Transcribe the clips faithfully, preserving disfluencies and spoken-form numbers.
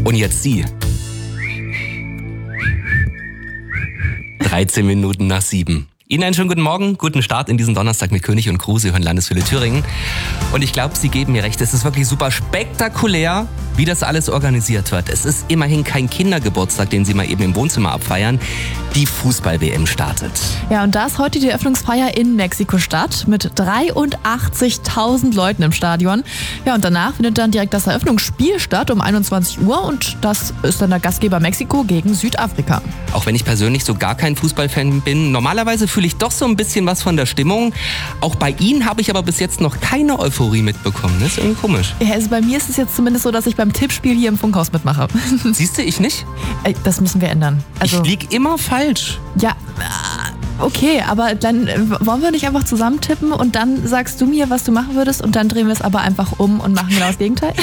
Und jetzt Sie. dreizehn Minuten nach sieben. Ihnen einen schönen guten Morgen, guten Start in diesen Donnerstag mit König und Crew. Sie hören Landeswelle Thüringen. Und ich glaube, Sie geben mir recht, es ist wirklich super spektakulär, wie das alles organisiert wird. Es ist immerhin kein Kindergeburtstag, den Sie mal eben im Wohnzimmer abfeiern. Die Fußball-W M startet. Ja, und da ist heute die Eröffnungsfeier in Mexiko-Stadt mit dreiundachtzigtausend Leuten im Stadion. Ja, und danach findet dann direkt das Eröffnungsspiel statt um einundzwanzig Uhr und das ist dann der Gastgeber Mexiko gegen Südafrika. Auch wenn ich persönlich so gar kein Fußballfan bin, normalerweise fühle ich doch so ein bisschen was von der Stimmung. Auch bei Ihnen habe ich aber bis jetzt noch keine Euphorie mitbekommen. Das ist irgendwie komisch. Ja, also bei mir ist es jetzt zumindest so, dass ich beim Tippspiel hier im Funkhaus mitmache. Siehst du, ich nicht? Das müssen wir ändern. Also, ich lieg immer falsch. Ja, okay, aber dann wollen wir nicht einfach zusammen tippen und dann sagst du mir, was du machen würdest und dann drehen wir es aber einfach um und machen genau das Gegenteil?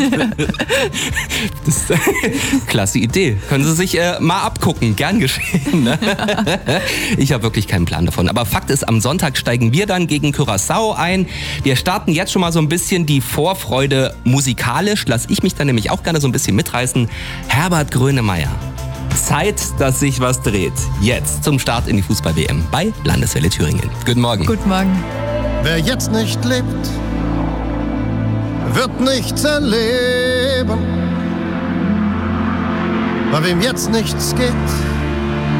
Das ist eine klasse Idee. Können Sie sich äh, mal abgucken. Gern geschehen. Ne? Ich habe wirklich keinen Plan davon. Aber Fakt ist, am Sonntag steigen wir dann gegen Curaçao ein. Wir starten jetzt schon mal so ein bisschen die Vorfreude musikalisch. Lass ich mich dann nämlich auch gerne so ein bisschen mitreißen. Herbert Grönemeyer. Zeit, dass sich was dreht. Jetzt zum Start in die Fußball-W M bei Landeswelle Thüringen. Guten Morgen. Guten Morgen. Wer jetzt nicht lebt, wird nichts erleben. Bei wem jetzt nichts geht,